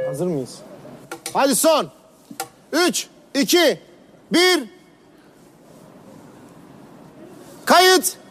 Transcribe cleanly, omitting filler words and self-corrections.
Hazır mıyız? Hadi son. 3, 2, 1. Kayıt.